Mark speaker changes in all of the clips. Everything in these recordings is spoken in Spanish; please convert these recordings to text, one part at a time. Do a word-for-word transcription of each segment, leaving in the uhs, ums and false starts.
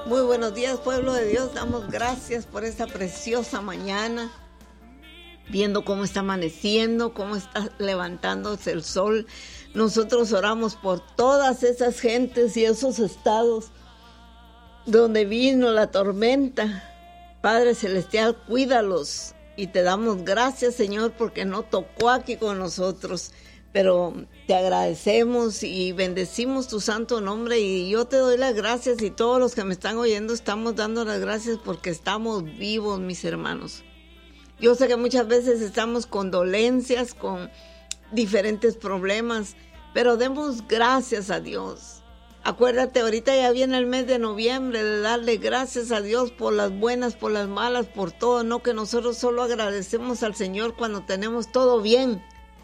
Speaker 1: Muy buenos días, pueblo de Dios. Damos gracias por esta preciosa mañana, viendo cómo está amaneciendo, cómo está levantándose el sol. Nosotros oramos por todas esas gentes y esos estados donde vino la tormenta. Padre Celestial, cuídalos y te damos gracias, Señor, porque no tocó aquí con nosotros. Pero te agradecemos y bendecimos tu santo nombre, y yo te doy las gracias, y todos los que me están oyendo estamos dando las gracias porque estamos vivos, mis hermanos. Yo sé que muchas veces estamos con dolencias, con diferentes problemas, pero demos gracias a Dios. Acuérdate, ahorita ya viene el mes de noviembre, de darle gracias a Dios por las buenas, por las malas, por todo. No que nosotros solo agradecemos al Señor cuando tenemos todo bien,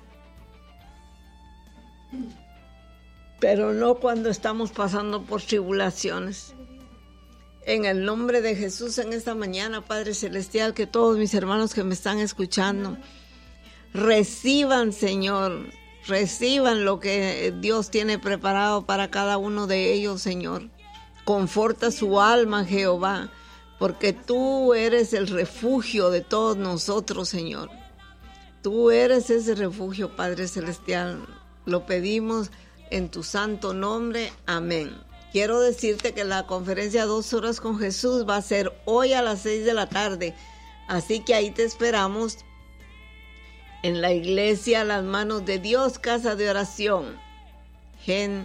Speaker 1: pero no cuando estamos pasando por tribulaciones. En el nombre de Jesús, en esta mañana, Padre Celestial, que todos mis hermanos que me están escuchando reciban, Señor, reciban lo que Dios tiene preparado para cada uno de ellos, Señor. Conforta su alma, Jehová, porque tú eres el refugio de todos nosotros, Señor. Tú eres ese refugio, Padre Celestial. Lo pedimos en tu santo nombre. Amén. Quiero decirte que la conferencia Dos Horas con Jesús va a ser hoy a las seis de la tarde. Así que ahí te esperamos en la iglesia Las Manos de Dios, Casa de Oración, Hand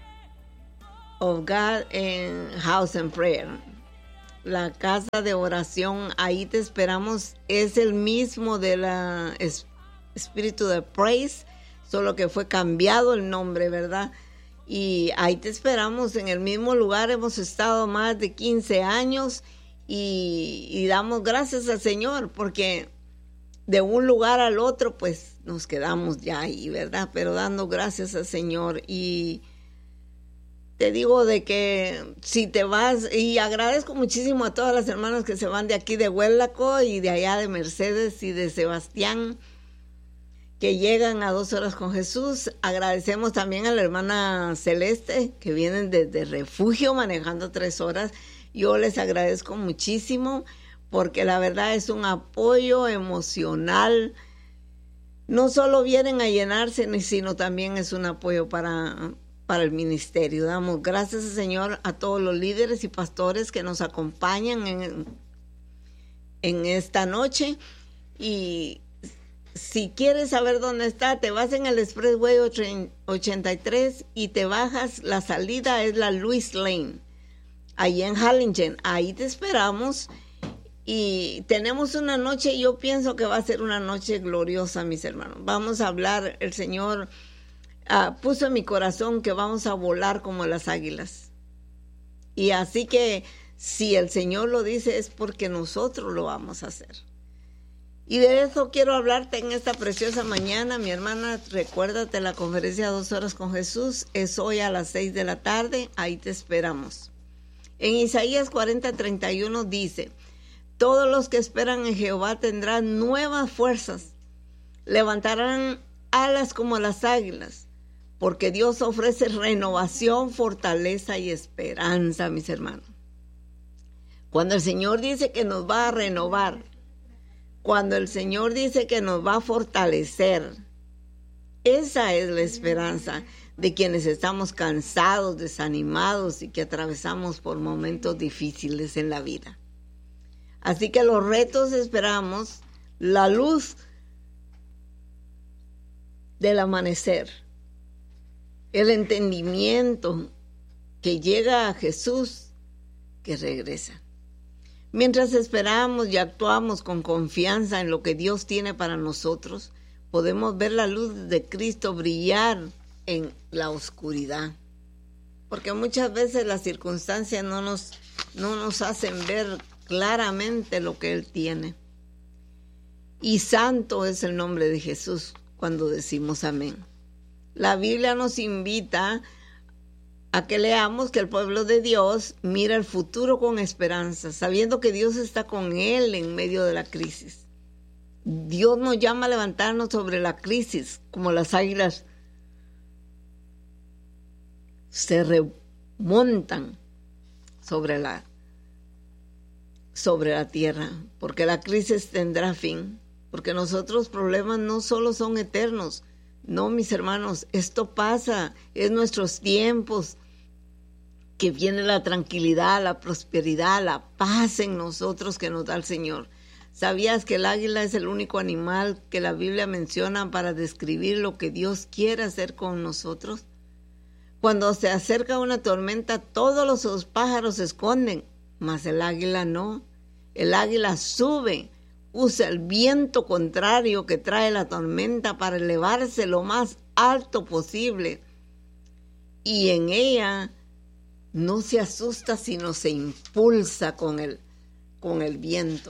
Speaker 1: of God and House and Prayer. La casa de oración, ahí te esperamos. Es el mismo de la Espíritu de Praise, solo que fue cambiado el nombre, ¿verdad? Y ahí te esperamos en el mismo lugar. Hemos estado más de quince años y, y damos gracias al Señor, porque de un lugar al otro pues nos quedamos ya ahí, ¿verdad? Pero dando gracias al Señor. Y te digo de que si te vas, y agradezco muchísimo a todas las hermanas que se van de aquí de Huelaco y de allá de Mercedes y de Sebastián, que llegan a Dos Horas con Jesús. Agradecemos también a la hermana Celeste, que vienen desde Refugio manejando tres horas. Yo les agradezco muchísimo, porque la verdad es un apoyo emocional. No solo vienen a llenarse, sino también es un apoyo para, para el ministerio. Damos gracias al Señor a todos los líderes y pastores que nos acompañan en, en esta noche. Y si quieres saber dónde está, te vas en el Expressway ochenta y tres y te bajas. La salida es la Louis Lane, ahí en Harlingen. Ahí te esperamos. Y tenemos una noche, yo pienso que va a ser una noche gloriosa, mis hermanos. Vamos a hablar, el Señor uh, puso en mi corazón que vamos a volar como las águilas. Y así que si el Señor lo dice, es porque nosotros lo vamos a hacer. Y de eso quiero hablarte en esta preciosa mañana, mi hermana. Recuérdate, la conferencia Dos Horas con Jesús es hoy a las seis de la tarde. Ahí te esperamos. En Isaías cuarenta, treinta y uno dice: todos los que esperan en Jehová tendrán nuevas fuerzas, levantarán alas como las águilas, porque Dios ofrece renovación, fortaleza y esperanza, mis hermanos. Cuando el Señor dice que nos va a renovar, cuando el Señor dice que nos va a fortalecer, esa es la esperanza de quienes estamos cansados, desanimados y que atravesamos por momentos difíciles en la vida. Así que los retos esperamos, la luz del amanecer, el entendimiento que llega a Jesús, que regresa. Mientras esperamos y actuamos con confianza en lo que Dios tiene para nosotros, podemos ver la luz de Cristo brillar en la oscuridad. Porque muchas veces las circunstancias no nos, no nos hacen ver claramente lo que Él tiene. Y santo es el nombre de Jesús cuando decimos amén. La Biblia nos invita a que leamos que el pueblo de Dios mira el futuro con esperanza, sabiendo que Dios está con él en medio de la crisis. Dios nos llama a levantarnos sobre la crisis, como las águilas se remontan sobre la, sobre la tierra, porque la crisis tendrá fin, porque nosotros problemas no solo son eternos, no, mis hermanos, esto pasa, es nuestros tiempos, que viene la tranquilidad, la prosperidad, la paz en nosotros que nos da el Señor. ¿Sabías que el águila es el único animal que la Biblia menciona para describir lo que Dios quiere hacer con nosotros? Cuando se acerca una tormenta, todos los pájaros se esconden, mas el águila no. El águila sube, usa el viento contrario que trae la tormenta para elevarse lo más alto posible. Y en ella no se asusta, sino se impulsa con el, con el viento.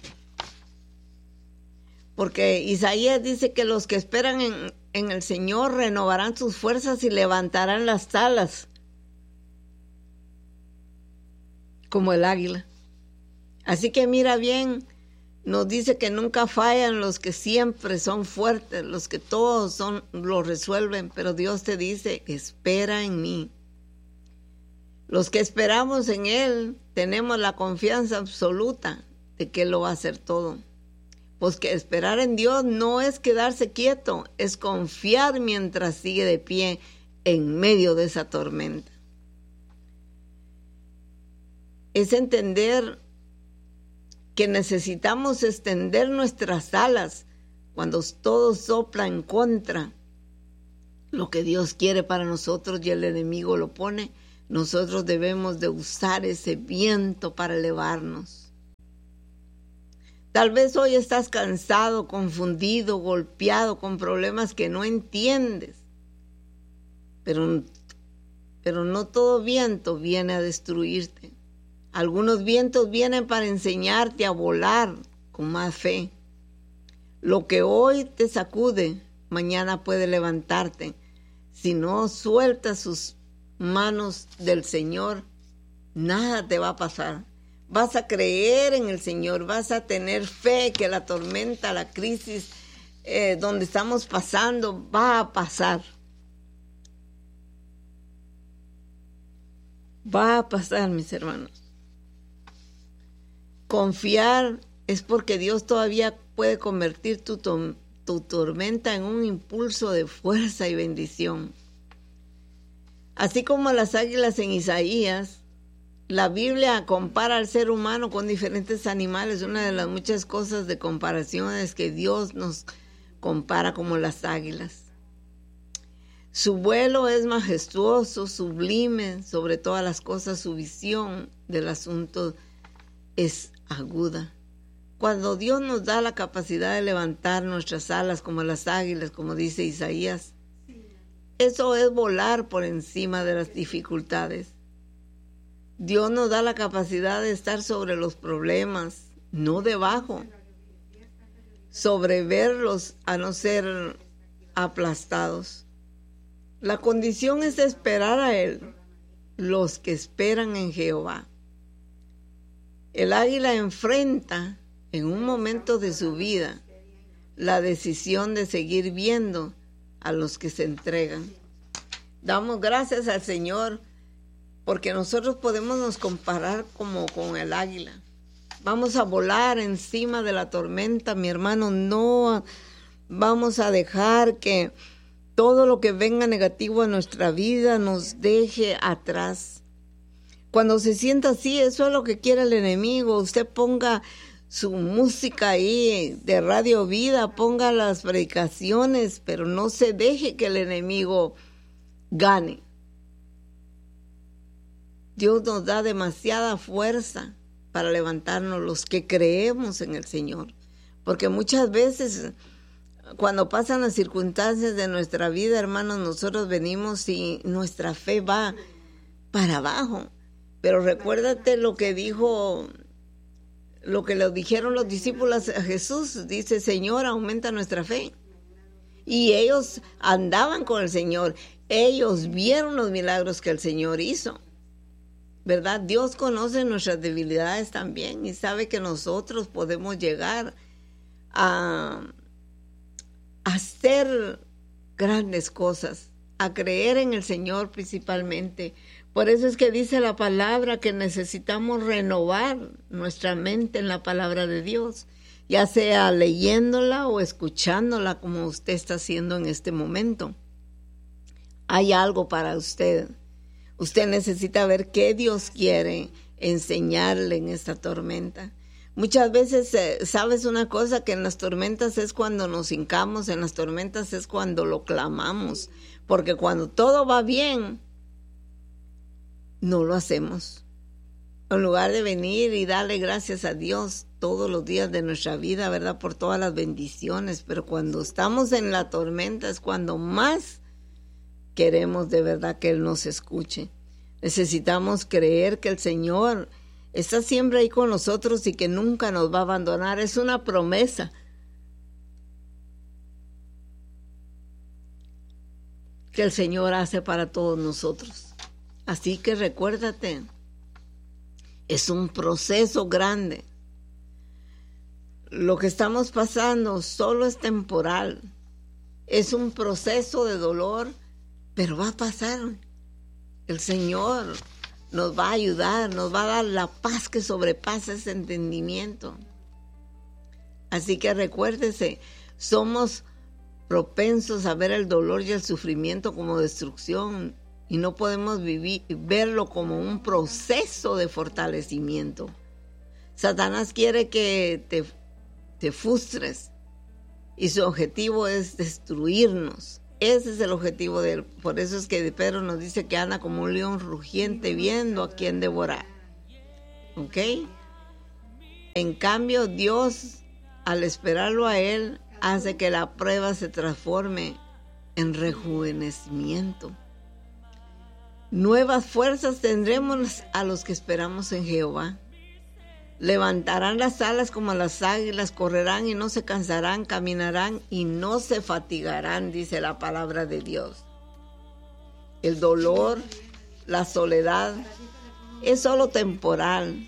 Speaker 1: Porque Isaías dice que los que esperan en, en el Señor renovarán sus fuerzas y levantarán las alas como el águila. Así que mira bien, nos dice que nunca fallan los que siempre son fuertes, los que todos son, lo resuelven, pero Dios te dice, espera en mí. Los que esperamos en Él tenemos la confianza absoluta de que Él lo va a hacer todo. Pues que esperar en Dios no es quedarse quieto, es confiar mientras sigue de pie en medio de esa tormenta. Es entender que necesitamos extender nuestras alas cuando todo sopla en contra. Lo que Dios quiere para nosotros y el enemigo lo pone, nosotros debemos de usar ese viento para elevarnos. Tal vez hoy estás cansado, confundido, golpeado con problemas que no entiendes. Pero, pero no todo viento viene a destruirte. Algunos vientos vienen para enseñarte a volar con más fe. Lo que hoy te sacude, mañana puede levantarte. Si no sueltas sus manos del Señor, nada te va a pasar. Vas a creer en el Señor, vas a tener fe que la tormenta, la crisis eh, donde estamos pasando va a pasar. Va a pasar, mis hermanos. Confiar es porque Dios todavía puede convertir tu, to- tu tormenta en un impulso de fuerza y bendición. Así como las águilas en Isaías, la Biblia compara al ser humano con diferentes animales. Una de las muchas cosas de comparación es que Dios nos compara como las águilas. Su vuelo es majestuoso, sublime, sobre todas las cosas su visión del asunto es aguda. Cuando Dios nos da la capacidad de levantar nuestras alas como las águilas, como dice Isaías, eso es volar por encima de las dificultades. Dios nos da la capacidad de estar sobre los problemas, no debajo, sobreverlos a no ser aplastados. La condición es esperar a Él, los que esperan en Jehová. El águila enfrenta en un momento de su vida la decisión de seguir viendo a los que se entregan. Damos gracias al Señor porque nosotros podemos nos comparar como con el águila. Vamos a volar encima de la tormenta, mi hermano. No vamos a dejar que todo lo que venga negativo a nuestra vida nos deje atrás. Cuando se sienta así, eso es lo que quiere el enemigo. Usted ponga su música ahí de Radio Vida, ponga las predicaciones, pero no se deje que el enemigo gane. Dios nos da demasiada fuerza para levantarnos los que creemos en el Señor. Porque muchas veces, cuando pasan las circunstancias de nuestra vida, hermanos, nosotros venimos y nuestra fe va para abajo. Pero recuérdate lo que dijo, lo que le dijeron los discípulos a Jesús. Dice, Señor, aumenta nuestra fe. Y ellos andaban con el Señor. Ellos vieron los milagros que el Señor hizo. ¿Verdad? Dios conoce nuestras debilidades también y sabe que nosotros podemos llegar a, a hacer grandes cosas, a creer en el Señor principalmente, Por eso es que dice la palabra que necesitamos renovar nuestra mente en la palabra de Dios, ya sea leyéndola o escuchándola como usted está haciendo en este momento. Hay algo para usted. Usted necesita ver qué Dios quiere enseñarle en esta tormenta. Muchas veces, eh, ¿sabes una cosa? Que en las tormentas es cuando nos hincamos, en las tormentas es cuando lo clamamos, porque cuando todo va bien, no lo hacemos. En lugar de venir y darle gracias a Dios todos los días de nuestra vida, ¿verdad? Por todas las bendiciones, pero cuando estamos en la tormenta es cuando más queremos de verdad que Él nos escuche. Necesitamos creer que el Señor está siempre ahí con nosotros y que nunca nos va a abandonar. Es una promesa que el Señor hace para todos nosotros. Así que recuérdate, es un proceso grande. Lo que estamos pasando solo es temporal. Es un proceso de dolor, pero va a pasar. El Señor nos va a ayudar, nos va a dar la paz que sobrepasa ese entendimiento. Así que recuérdese, somos propensos a ver el dolor y el sufrimiento como destrucción y no podemos vivir, verlo como un proceso de fortalecimiento. Satanás quiere que te, te frustres y su objetivo es destruirnos. Ese es el objetivo de él. Por eso es que Pedro nos dice que anda como un león rugiente viendo a quién devorar. ¿Ok? En cambio, Dios, al esperarlo a Él, hace que la prueba se transforme en rejuvenecimiento. Nuevas fuerzas tendremos a los que esperamos en Jehová. Levantarán las alas como las águilas, correrán y no se cansarán, caminarán y no se fatigarán, dice la palabra de Dios. El dolor, la soledad, es solo temporal.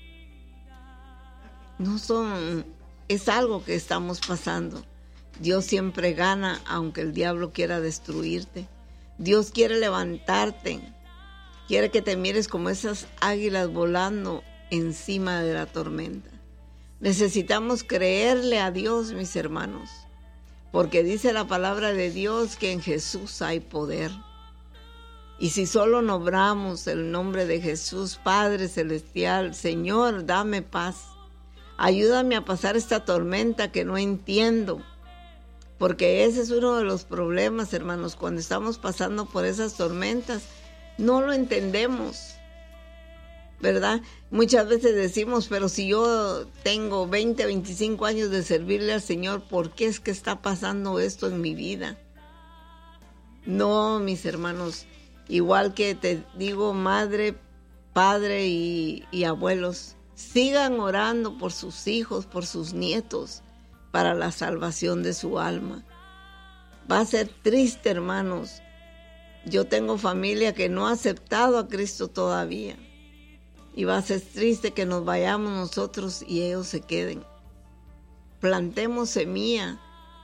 Speaker 1: No son, es algo que estamos pasando. Dios siempre gana, aunque el diablo quiera destruirte. Dios quiere levantarte, quiere que te mires como esas águilas volando encima de la tormenta. Necesitamos creerle a Dios, mis hermanos, porque dice la palabra de Dios que en Jesús hay poder. Y si solo nombramos el nombre de Jesús, Padre Celestial, Señor, dame paz. Ayúdame a pasar esta tormenta que no entiendo. Porque ese es uno de los problemas, hermanos, cuando estamos pasando por esas tormentas, no lo entendemos, ¿verdad? Muchas veces decimos, pero si yo tengo veinte, veinticinco años de servirle al Señor, ¿por qué es que está pasando esto en mi vida? No, mis hermanos, igual que te digo, madre, padre y, y abuelos, sigan orando por sus hijos, por sus nietos, para la salvación de su alma. Va a ser triste, hermanos. Yo tengo familia que no ha aceptado a Cristo todavía. Y va a ser triste que nos vayamos nosotros y ellos se queden. Plantemos semilla.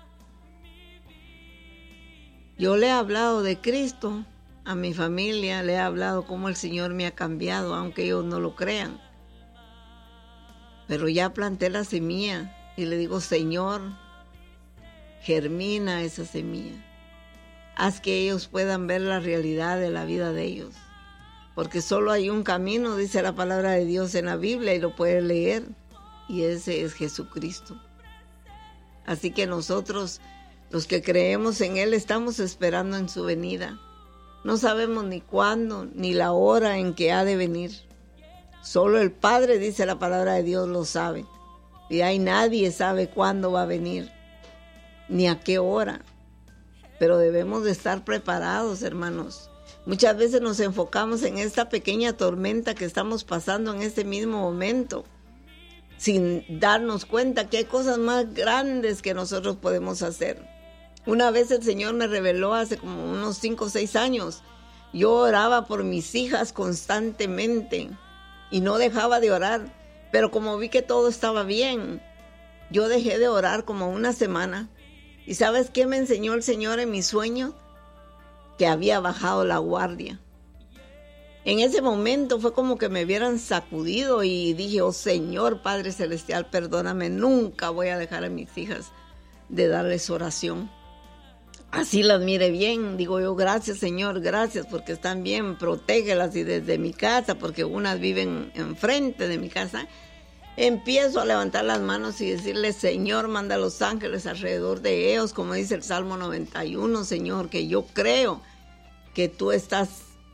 Speaker 1: Yo le he hablado de Cristo a mi familia, le he hablado cómo el Señor me ha cambiado, aunque ellos no lo crean. Pero ya planté la semilla. Y le digo, Señor, germina esa semilla. Haz que ellos puedan ver la realidad de la vida de ellos. Porque solo hay un camino, dice la palabra de Dios en la Biblia, y lo puedes leer. Y ese es Jesucristo. Así que nosotros, los que creemos en Él, estamos esperando en su venida. No sabemos ni cuándo, ni la hora en que ha de venir. Solo el Padre, dice la palabra de Dios, lo sabe. Y ahí nadie sabe cuándo va a venir, ni a qué hora. Pero debemos de estar preparados, hermanos. Muchas veces nos enfocamos en esta pequeña tormenta que estamos pasando en este mismo momento, sin darnos cuenta que hay cosas más grandes que nosotros podemos hacer. Una vez el Señor me reveló hace como unos cinco o seis años. Yo oraba por mis hijas constantemente y no dejaba de orar. Pero como vi que todo estaba bien, yo dejé de orar como una semana. ¿Y sabes qué me enseñó el Señor en mis sueños? Que había bajado la guardia. En ese momento fue como que me hubieran sacudido y dije, oh Señor Padre Celestial, perdóname, nunca voy a dejar a mis hijas de darles oración. Así las mire bien, digo yo, gracias Señor, gracias porque están bien, protégelas. Y desde mi casa, porque unas viven enfrente de mi casa, empiezo a levantar las manos y decirle, Señor, manda a los ángeles alrededor de ellos, como dice el Salmo noventa y uno, Señor, que yo creo que tú estás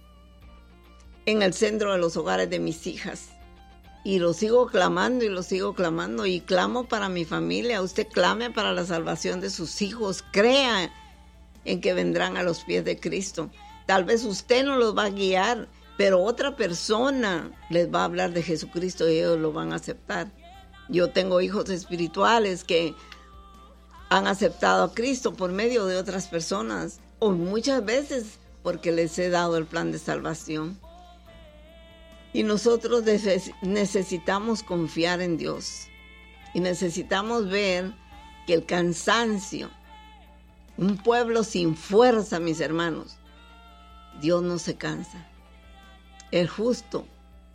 Speaker 1: en el centro de los hogares de mis hijas. Y lo sigo clamando y lo sigo clamando y clamo para mi familia. Usted clame para la salvación de sus hijos, crea en que vendrán a los pies de Cristo. Tal vez usted no los va a guiar, pero otra persona les va a hablar de Jesucristo y ellos lo van a aceptar. Yo tengo hijos espirituales que han aceptado a Cristo por medio de otras personas, o muchas veces porque les he dado el plan de salvación. Y nosotros necesitamos confiar en Dios y necesitamos ver que el cansancio, un pueblo sin fuerza, mis hermanos, Dios no se cansa. El justo,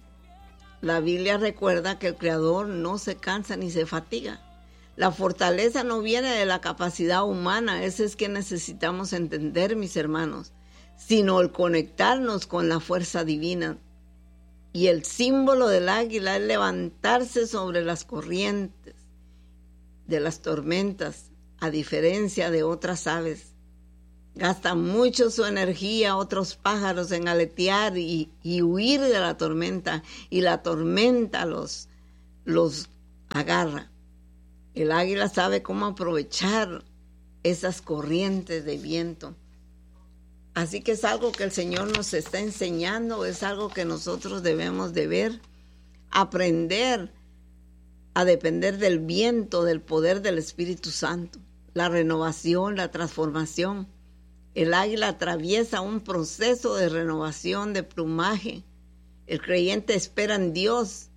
Speaker 1: la Biblia recuerda que el Creador no se cansa ni se fatiga. La fortaleza no viene de la capacidad humana, eso es que necesitamos entender, mis hermanos, sino el conectarnos con la fuerza divina. Y el símbolo del águila es levantarse sobre las corrientes de las tormentas, a diferencia de otras aves. Gastan mucho su energía otros pájaros en aletear y, y huir de la tormenta, y la tormenta los, los agarra. El águila sabe cómo aprovechar esas corrientes de viento. Así que es algo que el Señor nos está enseñando, es algo que nosotros debemos de ver, aprender a depender del viento, del poder del Espíritu Santo, la renovación, la transformación. El águila atraviesa un proceso de renovación de plumaje. El creyente espera en Dios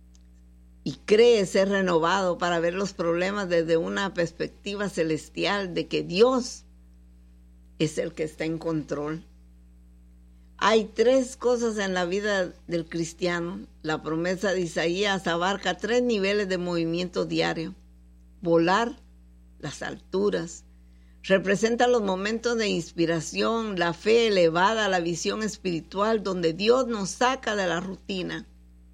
Speaker 1: y cree ser renovado para ver los problemas desde una perspectiva celestial de que Dios es el que está en control. Hay tres cosas en la vida del cristiano. La promesa de Isaías abarca tres niveles de movimiento diario. Volar, las alturas, representa los momentos de inspiración, la fe elevada, la visión espiritual, donde Dios nos saca de la rutina.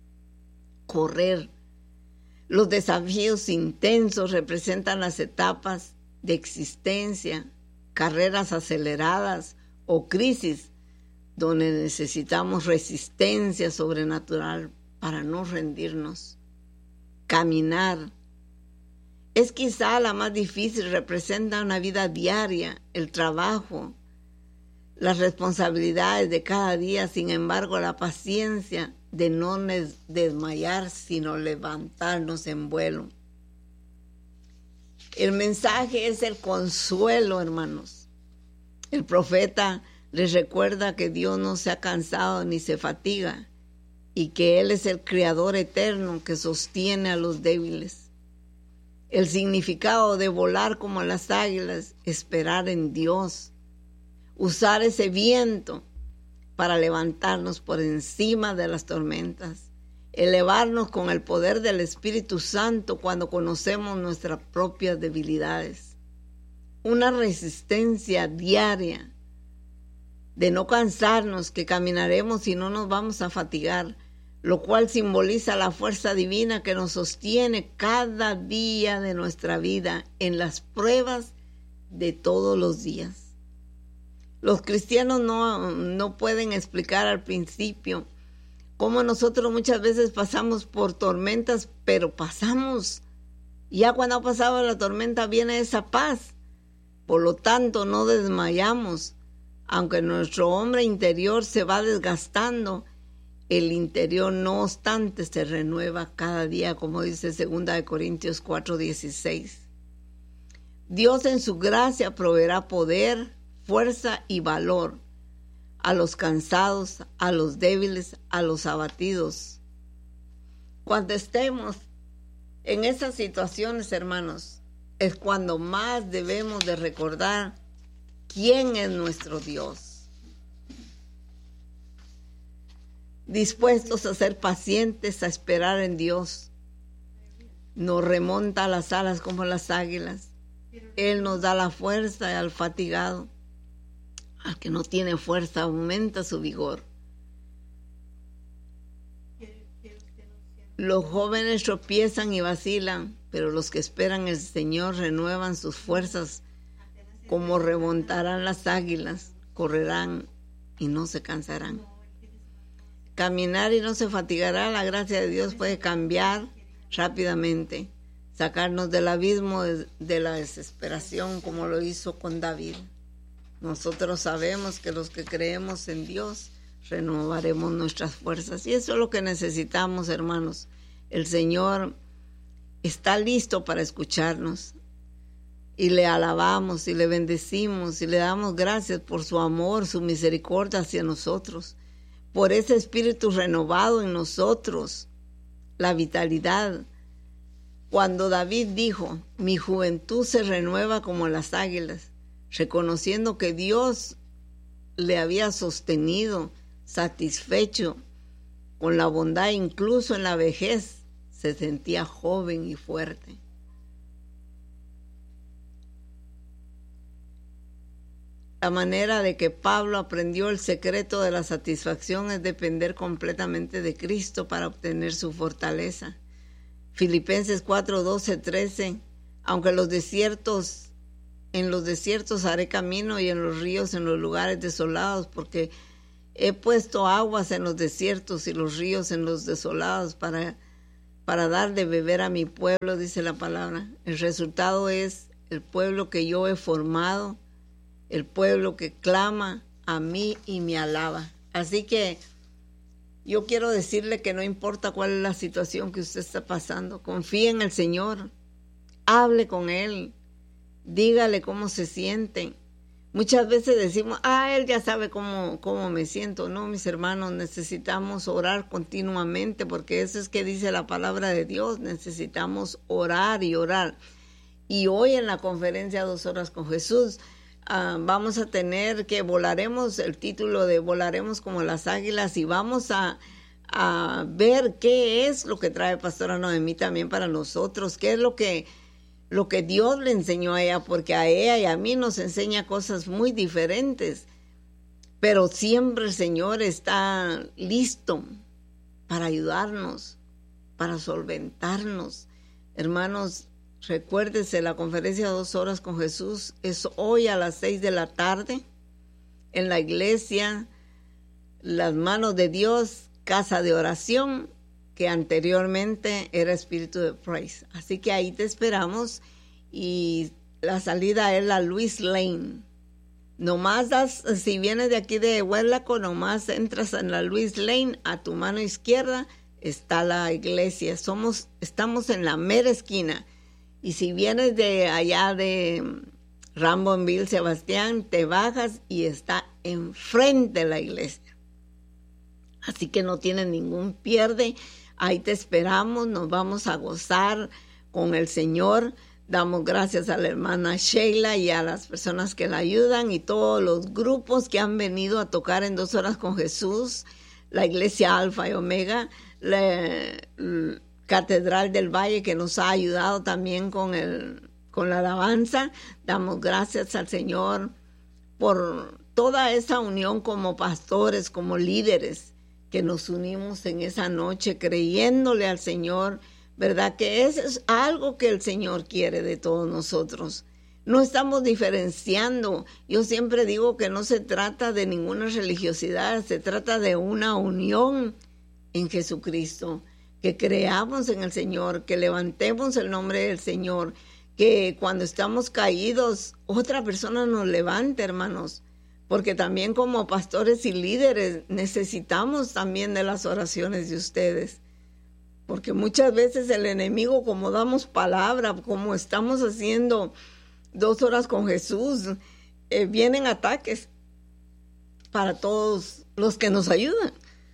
Speaker 1: Correr, los desafíos intensos representan las etapas de existencia, carreras aceleradas o crisis, donde necesitamos resistencia sobrenatural para no rendirnos. Caminar es quizá la más difícil, representa una vida diaria, el trabajo, las responsabilidades de cada día, sin embargo la paciencia de no desmayar, sino levantarnos en vuelo. El mensaje es el consuelo, hermanos. El profeta les recuerda que Dios no se ha cansado ni se fatiga y que Él es el Creador eterno que sostiene a los débiles. El significado de volar como las águilas, esperar en Dios, usar ese viento para levantarnos por encima de las tormentas, elevarnos con el poder del Espíritu Santo cuando conocemos nuestras propias debilidades. Una resistencia diaria de no cansarnos, que caminaremos y no nos vamos a fatigar, lo cual simboliza la fuerza divina que nos sostiene cada día de nuestra vida en las pruebas de todos los días. Los cristianos no, no pueden explicar al principio cómo nosotros muchas veces pasamos por tormentas, pero pasamos. Ya cuando ha pasado la tormenta viene esa paz. Por lo tanto, no desmayamos. Aunque nuestro hombre interior se va desgastando, el interior no obstante se renueva cada día, como dice segunda de Corintios cuatro dieciséis. Dios en su gracia proveerá poder, fuerza y valor a los cansados, a los débiles, a los abatidos. Cuando estemos en esas situaciones, hermanos, es cuando más debemos de recordar quién es nuestro Dios. dispuestos a ser pacientes, a esperar en Dios. Nos remonta a las alas como las águilas. Él nos da la fuerza al fatigado. Al que no tiene fuerza, aumenta su vigor. Los jóvenes tropiezan y vacilan, pero los que esperan el Señor renuevan sus fuerzas, como remontarán las águilas, correrán y no se cansarán. Caminar y no se fatigará. La gracia de Dios puede cambiar rápidamente, sacarnos del abismo de, de la desesperación, como lo hizo con David. Nosotros sabemos que los que creemos en Dios renovaremos nuestras fuerzas, y eso es lo que necesitamos, hermanos. El Señor está listo para escucharnos, y le alabamos y le bendecimos y le damos gracias por su amor, su misericordia hacia nosotros, por ese espíritu renovado en nosotros, la vitalidad. Cuando David dijo, mi juventud se renueva como las águilas, reconociendo que Dios le había sostenido, satisfecho con la bondad, incluso en la vejez, se sentía joven y fuerte. La manera de que Pablo aprendió el secreto de la satisfacción es depender completamente de Cristo para obtener su fortaleza. Filipenses cuatro, doce, trece, aunque los desiertos, en los desiertos haré camino y en los ríos en los lugares desolados, porque he puesto aguas en los desiertos y los ríos en los desolados para, para dar de beber a mi pueblo, dice la palabra. El resultado es el pueblo que yo he formado, el pueblo que clama a mí y me alaba. Así que yo quiero decirle que no importa cuál es la situación que usted está pasando, confíe en el Señor, hable con Él, dígale cómo se siente. Muchas veces decimos, ah, Él ya sabe cómo, cómo me siento. No, mis hermanos, necesitamos orar continuamente, porque eso es que dice la palabra de Dios, necesitamos orar y orar. Y hoy en la conferencia Dos Horas con Jesús, Uh, vamos a tener que volaremos, el título de volaremos como las águilas, y vamos a, a ver qué es lo que trae Pastora Noemí también para nosotros, qué es lo que, lo que Dios le enseñó a ella, porque a ella y a mí nos enseña cosas muy diferentes, pero siempre el Señor está listo para ayudarnos, para solventarnos. Hermanos, recuérdese, la conferencia Dos Horas con Jesús es hoy a las seis de la tarde en la iglesia Las Manos de Dios, Casa de Oración, que anteriormente era Espíritu de Praise. Así que ahí te esperamos, y la salida es la Louis Lane. Nomás das, si vienes de aquí de Huérlaco, nomás entras en la Louis Lane, a tu mano izquierda está la iglesia. Somos, estamos en la mera esquina. Y si vienes de allá de Rambonville, Sebastián, te bajas y está enfrente de la iglesia. Así que no tienes ningún pierde. Ahí te esperamos, nos vamos a gozar con el Señor. Damos gracias a la hermana Sheila y a las personas que la ayudan y todos los grupos que han venido a tocar en Dos Horas con Jesús. La iglesia Alfa y Omega, la, la Catedral del Valle, que nos ha ayudado también con, el, con la alabanza. Damos gracias al Señor por toda esa unión como pastores, como líderes, que nos unimos en esa noche creyéndole al Señor, ¿verdad? Que eso es algo que el Señor quiere de todos nosotros. No estamos diferenciando. Yo siempre digo que no se trata de ninguna religiosidad, se trata de una unión en Jesucristo. Que creamos en el Señor, que levantemos el nombre del Señor, que cuando estamos caídos, otra persona nos levante, hermanos, porque también como pastores y líderes necesitamos también de las oraciones de ustedes, porque muchas veces el enemigo, como damos palabra, como estamos haciendo Dos Horas con Jesús, eh, vienen ataques para todos los que nos ayudan.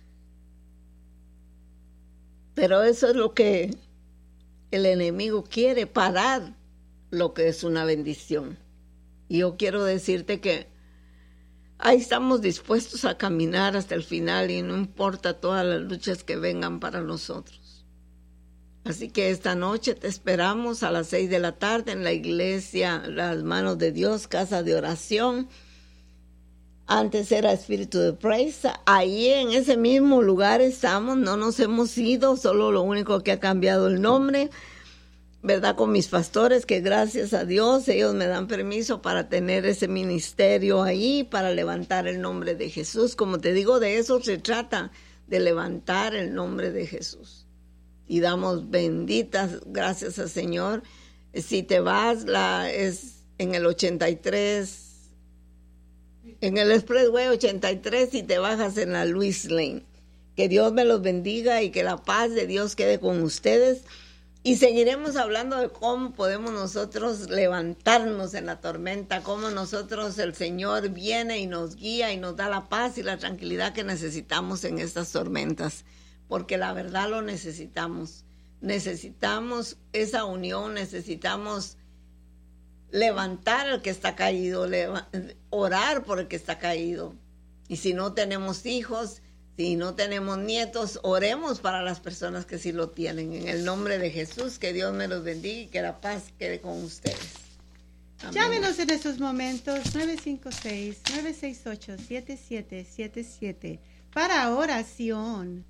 Speaker 1: Pero eso es lo que el enemigo quiere, parar lo que es una bendición. Y yo quiero decirte que ahí estamos dispuestos a caminar hasta el final y no importa todas las luchas que vengan para nosotros. Así que esta noche te esperamos a las seis de la tarde en la iglesia Las Manos de Dios, casa de oración. Antes era Espíritu de Praise. Ahí en ese mismo lugar estamos, no nos hemos ido, solo lo único que ha cambiado el nombre, ¿verdad? Con mis pastores, que gracias a Dios ellos me dan permiso para tener ese ministerio ahí, para levantar el nombre de Jesús. Como te digo, de eso se trata, de levantar el nombre de Jesús. Y damos benditas gracias al Señor. Si te vas, la es en el ochenta y tres, en el Expressway ochenta y tres, y te bajas en la Louis Lane. Que Dios me los bendiga y que la paz de Dios quede con ustedes. Y seguiremos hablando de cómo podemos nosotros levantarnos en la tormenta, cómo nosotros, el Señor viene y nos guía y nos da la paz y la tranquilidad que necesitamos en estas tormentas. Porque la verdad lo necesitamos. Necesitamos esa unión, necesitamos levantar al que está caído, orar por el que está caído. Y si no tenemos hijos, si no tenemos nietos, oremos para las personas que sí lo tienen. En el nombre de Jesús, que Dios me los bendiga y que la paz quede con ustedes. Amén.
Speaker 2: Llámenos en estos momentos nueve cinco seis, nueve seis ocho, siete siete siete siete para oración.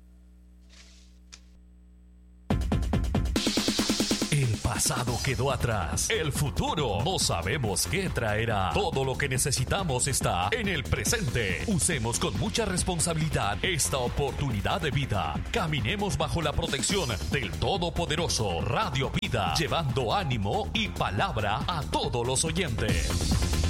Speaker 3: El pasado quedó atrás. El futuro no sabemos qué traerá. Todo lo que necesitamos está en el presente. Usemos con mucha responsabilidad esta oportunidad de vida. Caminemos bajo la protección del Todopoderoso Radio Vida, llevando ánimo y palabra a todos los oyentes.